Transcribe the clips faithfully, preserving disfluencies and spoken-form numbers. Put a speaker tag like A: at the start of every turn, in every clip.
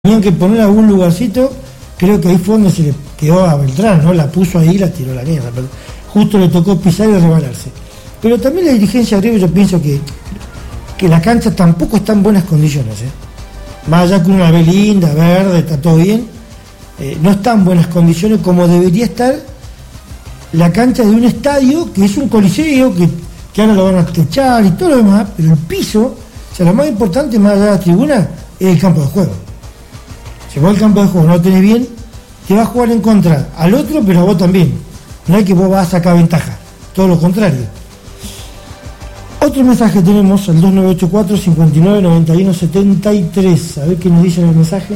A: Tenían que poner algún lugarcito, creo que ahí fue donde se le quedó a Beltrán, ¿no? La puso ahí y la tiró a la mierda, pero justo le tocó pisar y rebalarse. Pero también la dirigencia de River, yo pienso que, que la cancha tampoco está en buenas condiciones, ¿eh? Más allá que una ve linda, verde, está todo bien, eh, no está en buenas condiciones como debería estar la cancha de un estadio que es un coliseo, que, que ahora lo van a techar y todo lo demás, pero el piso, o sea, lo más importante más allá de la tribuna es el campo de juego. Si vos el campo de juego no lo tenés bien, te vas a jugar en contra al otro, pero a vos también. No es que vos vas a sacar ventaja, todo lo contrario. Otro mensaje tenemos, el dos nueve ocho cuatro, cinco nueve, nueve uno siete tres. A ver qué nos dice en el mensaje.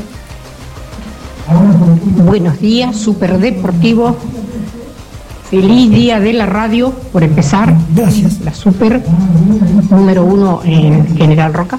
B: Buenos días, Super Deportivo. Feliz día de la radio, por empezar.
A: Gracias.
B: La Super, número uno en General Roca.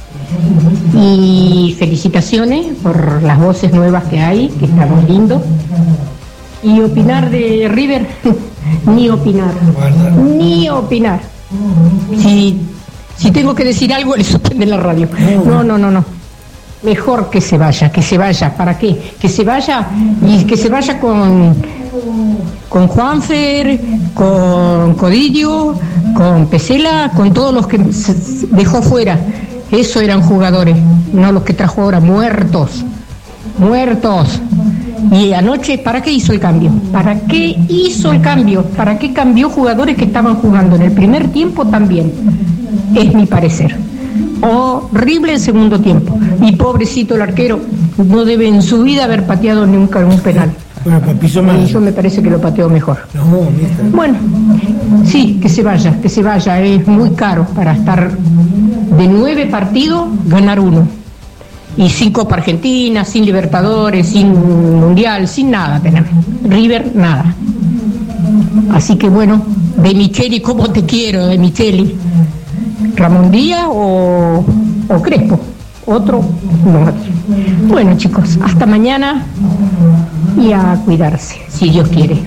B: Y felicitaciones por las voces nuevas que hay, que está muy lindo. Y opinar de River, ni opinar, ni opinar. Si, si tengo que decir algo, le suspenden la radio. No, no, no, no. Mejor que se vaya, que se vaya. ¿Para qué? Que se vaya y que se vaya con, con Juanfer, con Codillo, con Pesela, con todos los que dejó fuera. Eso eran jugadores, no los que trajo ahora, muertos, muertos. Y anoche, ¿para qué hizo el cambio? ¿Para qué hizo el cambio? ¿Para qué cambió jugadores que estaban jugando en el primer tiempo también? Es mi parecer. Horrible el segundo tiempo. Y pobrecito el arquero, no debe en su vida haber pateado nunca un penal.
A: Bueno, Papizo mal.
B: Yo me parece que lo pateó mejor.
A: No, mira.
B: Bueno, sí, que se vaya, que se vaya. Es muy caro para estar de nueve partidos, ganar uno. Y sin Copa Argentina, sin Libertadores, sin Mundial, sin nada tener. River, nada. Así que bueno, De Micheli, ¿cómo te quiero, De Micheli? ¿Ramón Díaz o, o Crespo? Otro, no. Bueno, chicos, hasta mañana y a cuidarse, si Dios quiere.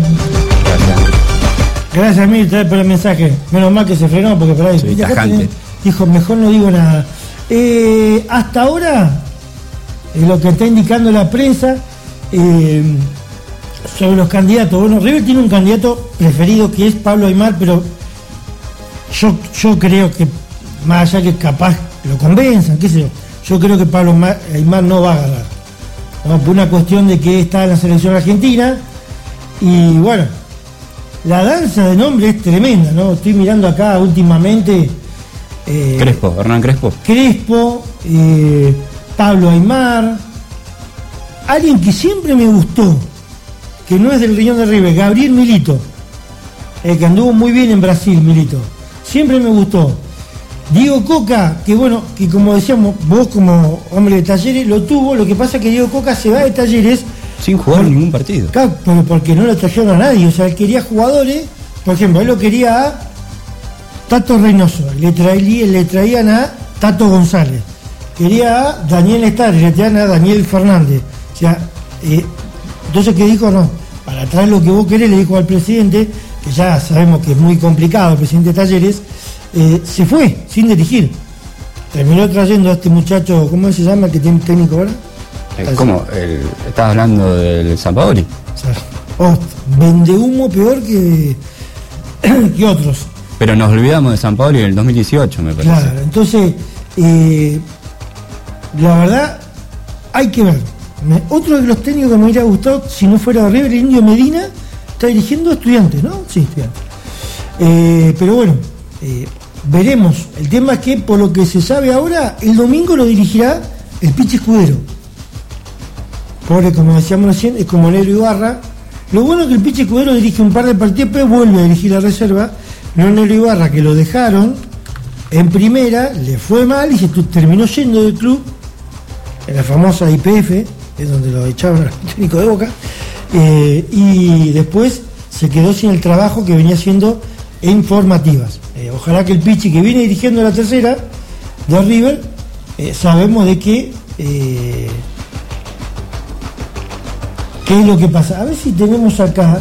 A: Gracias, Mirta, por el mensaje. Menos mal que se frenó, porque por ahí
C: Soy tajante.
A: Dijo, mejor no digo nada. Eh, hasta ahora, eh, lo que está indicando la prensa eh, sobre los candidatos. Bueno, River tiene un candidato preferido que es Pablo Aimar, pero yo, yo creo que, más allá que capaz lo convenzan, qué sé yo, yo creo que Pablo Aimar no va a ganar, ¿no? Por una cuestión de que está en la selección argentina y bueno, la danza de nombre es tremenda, ¿no? Estoy mirando acá últimamente eh,
C: Crespo, Hernán Crespo
A: Crespo, eh, Pablo Aimar, alguien que siempre me gustó, que no es del riñón de River, Gabriel Milito, eh, que anduvo muy bien en Brasil, Milito, siempre me gustó. Diego Coca, que bueno, que como decíamos, vos como hombre de Talleres lo tuvo, lo que pasa es que Diego Coca se va de Talleres
C: sin jugar por, ningún partido.
A: Claro, pero porque no lo trajeron a nadie, o sea, él quería jugadores, por ejemplo, él lo quería a Tato Reynoso, le, traí, le traían a Tato González, quería a Daniel Estari, le traían a Daniel Fernández, o sea, eh, entonces que dijo, no, para traer lo que vos querés, le dijo al presidente, que ya sabemos que es muy complicado el presidente de Talleres, eh, se fue sin dirigir, terminó trayendo a este muchacho, ¿cómo se llama, que tiene técnico ahora?
C: ¿Cómo? El, ¿Estás hablando del Sampaoli?
A: O sea, oh, vende humo peor que, que otros.
C: Pero nos olvidamos de Sampaoli en el dos mil dieciocho, me parece.
A: Claro, entonces, eh, la verdad, hay que ver. Me, otro de los técnicos que me hubiera gustado, si no fuera River, el Indio Medina, está dirigiendo a Estudiantes, ¿no? Sí, Estudiantes. Eh, pero bueno, eh, veremos. El tema es que, por lo que se sabe ahora, el domingo lo dirigirá el Pichi Escudero. Pobre, como decíamos recién, es como Negro Ibarra. Lo bueno es que el Pichi Escudero dirige un par de partidos, pero vuelve a dirigir la reserva. No Negro Ibarra, que lo dejaron en primera, le fue mal y se terminó yendo del club, en la famosa I P F, es donde lo echaron al técnico de Boca, eh, y después se quedó sin el trabajo que venía haciendo en formativas. Eh, ojalá que el Pichi, que viene dirigiendo la tercera de River, eh, sabemos de que eh, ¿qué es lo que pasa? A ver si tenemos acá,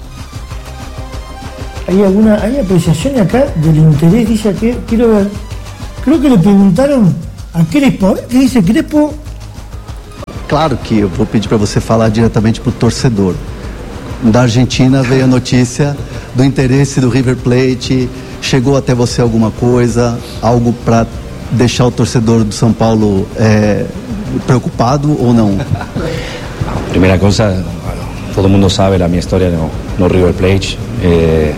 A: hay alguna, hay apreciación acá del interés, dice que, quiero ver, creo que le preguntaron a Crespo, a ver qué dice Crespo
D: Claro que eu vou pedir para você falar diretamente para o torcedor. Da Argentina veio a notícia do interesse do River Plate. Chegou até você alguma coisa, algo para deixar o torcedor do São Paulo é, preocupado ou não?
E: Primeira coisa, bueno, todo mundo sabe a minha história no, no River Plate. Eh,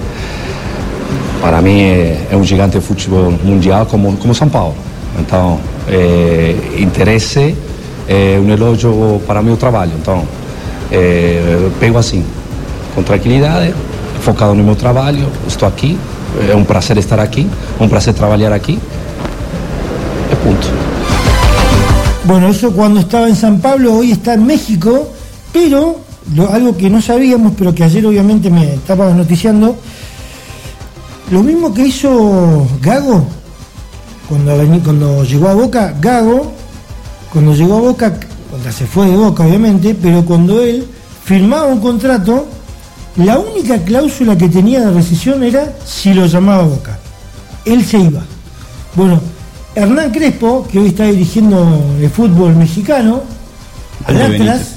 E: para mim é, é um gigante de futebol mundial como, como São Paulo. Então, eh, interesse é um elogio para meu trabalho. Então, eh, pego assim, com tranquilidade, focado no meu trabalho. Estou aqui, é um prazer estar aqui, é um prazer trabalhar aqui. É ponto.
A: Bueno, eso cuando estaba en San Pablo, hoy está en México, pero lo, algo que no sabíamos, pero que ayer obviamente me estaba noticiando, lo mismo que hizo Gago cuando, cuando llegó a Boca. Gago, cuando llegó a Boca, cuando se fue de Boca obviamente, pero cuando él firmaba un contrato, la única cláusula que tenía de rescisión era si lo llamaba Boca. Él se iba. Bueno, Hernán Crespo, que hoy está dirigiendo el fútbol mexicano, al Atlas,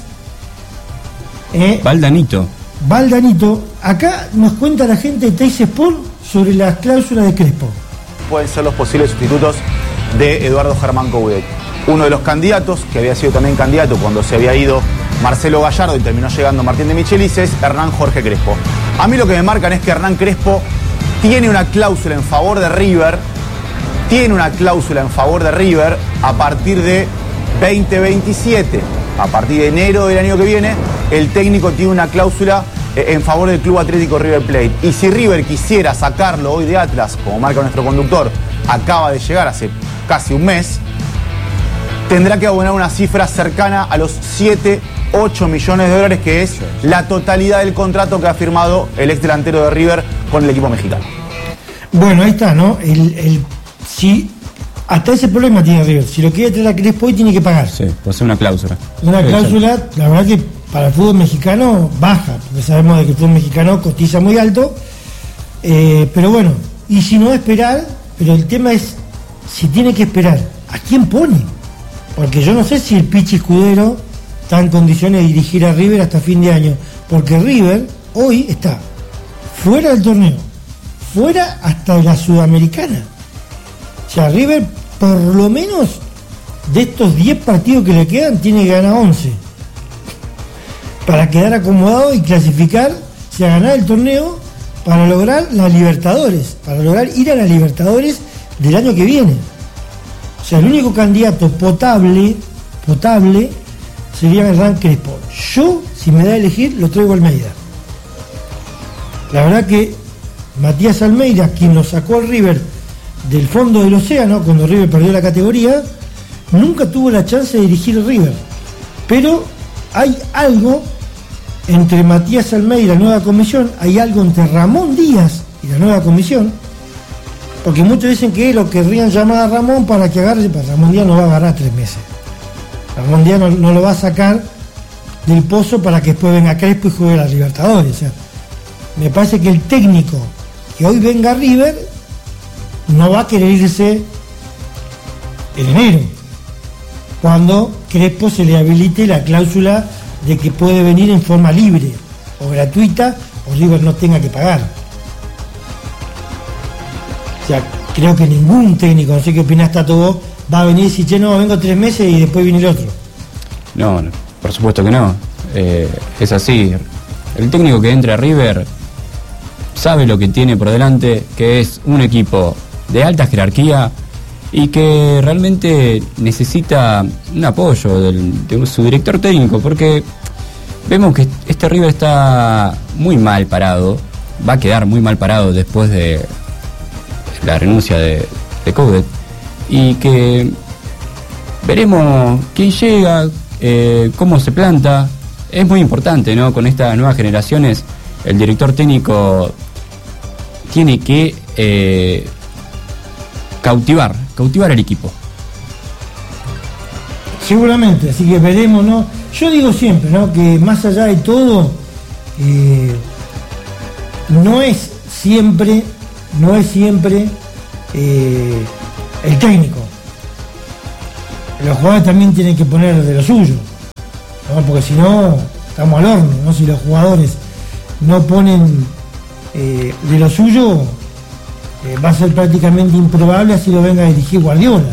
A: eh,
C: Valdanito.
A: Valdanito, acá nos cuenta la gente de Teis Sport sobre las cláusulas de Crespo.
F: Pueden ser los posibles sustitutos de Eduardo Germán Coudet. Uno de los candidatos, que había sido también candidato cuando se había ido Marcelo Gallardo y terminó llegando Martín de Michelis, es Hernán Jorge Crespo. A mí lo que me marcan es que Hernán Crespo tiene una cláusula en favor de River, tiene una cláusula en favor de River a partir de veinte veintisiete. A partir de enero del año que viene, el técnico tiene una cláusula en favor del Club Atlético River Plate. Y si River quisiera sacarlo hoy de Atlas, como marca nuestro conductor, acaba de llegar hace casi un mes, tendrá que abonar una cifra cercana a los siete, ocho millones de dólares, que es la totalidad del contrato que ha firmado el ex delantero de River con el equipo mexicano.
A: Bueno, ahí está, ¿no? El, el, si hasta ese problema tiene River. Si lo quiere traer a Crespo hoy, tiene que pagar.
C: Sí, puede ser una cláusula.
A: Una cláusula, la verdad que para el fútbol mexicano baja, porque sabemos de que el fútbol mexicano cotiza muy alto. Eh, pero bueno, y si no esperar, pero el tema es si tiene que esperar, ¿a quién pone? Porque yo no sé si el Pichi Escudero está en condiciones de dirigir a River hasta fin de año, porque River hoy está fuera del torneo, fuera hasta de la Sudamericana. O sea, River, por lo menos de estos diez partidos que le quedan, tiene que ganar once para quedar acomodado y clasificar, o sea, ganar el torneo para lograr la Libertadores, para lograr ir a la Libertadores del año que viene. O sea, el único candidato potable, potable, sería Hernán Crespo. Yo, si me da a elegir, lo traigo a Almeida. La verdad que Matías Almeida, quien lo sacó al River del fondo del océano, cuando River perdió la categoría, nunca tuvo la chance de dirigir el River. Pero hay algo entre Matías Almeida y la nueva comisión, hay algo entre Ramón Díaz y la nueva comisión, porque muchos dicen que lo querrían llamar a Ramón para que agarre, pero Ramón Díaz no va a agarrar tres meses. Ramón Díaz no, no lo va a sacar del pozo para que después venga Crespo y juegue a la Libertadores. O sea, me parece que el técnico que hoy venga a River no va a querer irse en enero, cuando Crespo se le habilite la cláusula de que puede venir en forma libre o gratuita, o River no tenga que pagar. O sea, creo que ningún técnico, no sé qué opinás, Tato, vos, va a venir y decir, che, no, vengo tres meses y después viene el otro.
C: No, no, por supuesto que no. Eh, es así. El técnico que entra a River sabe lo que tiene por delante, que es un equipo de alta jerarquía y que realmente necesita un apoyo del, de su director técnico, porque vemos que este River está muy mal parado, va a quedar muy mal parado después de la renuncia de, de Coudet, y que veremos quién llega, eh, cómo se planta. Es muy importante, ¿no? Con estas nuevas generaciones, el director técnico tiene que eh, cautivar, cautivar al equipo.
A: Seguramente, así que veremos, ¿no? Yo digo siempre, ¿no? Que más allá de todo, eh, no es siempre, no es siempre eh, el técnico. Los jugadores también tienen que poner de lo suyo. ¿no? Porque si no, estamos al horno, ¿no? Si los jugadores no ponen eh, de lo suyo, eh, va a ser prácticamente improbable así lo venga a dirigir Guardiola.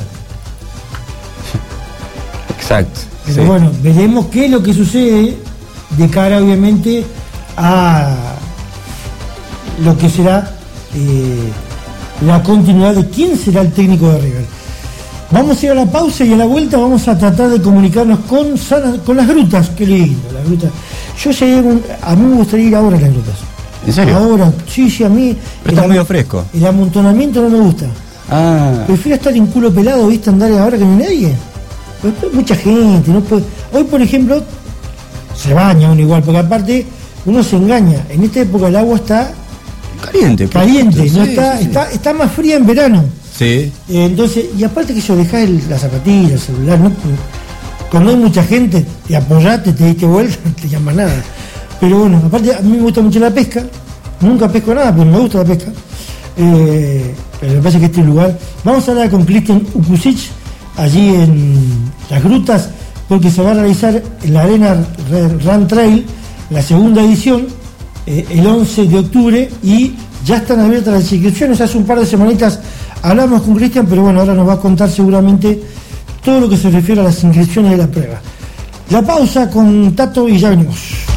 C: Exacto.
A: Pero
C: sí.
A: bueno, veremos qué es lo que sucede de cara obviamente a lo que será eh, la continuidad de quién será el técnico de River. Vamos a ir a la pausa y a la vuelta vamos a tratar de comunicarnos con, con las grutas. Qué lindo, las grutas. Yo llegué, un, a mí me gustaría ir ahora a las grutas.
C: ¿En serio?
A: Ahora, sí, sí, a mí.
C: Pero está medio fresco.
A: El amontonamiento no me gusta.
C: Ah.
A: Prefiero estar en culo pelado, ¿viste? Andar ahora que no hay nadie. Pues, pues, mucha gente, no puede. Hoy, por ejemplo, se baña uno igual, porque aparte uno se engaña. En esta época el agua está
C: caliente.
A: Caliente,
C: sí,
A: no está,
C: sí, sí.
A: está, está más fría en verano.
C: Sí.
A: Eh, entonces, y aparte que yo dejás el, la zapatilla, el celular, ¿no? Cuando hay mucha gente, te apoyaste, te diste vuelta, no te llamas nada. Pero bueno, aparte a mí me gusta mucho la pesca, nunca pesco nada, pero me gusta la pesca. Eh, pero me parece que este lugar. Vamos a hablar con Cristian Ukusic allí en las grutas, porque se va a realizar en la Arena Run Trail, la segunda edición, eh, el once de octubre, y ya están abiertas las inscripciones. Hace un par de semanitas hablamos con Cristian, pero bueno, ahora nos va a contar seguramente todo lo que se refiere a las inscripciones de la prueba. La pausa con Tato y ya venimos.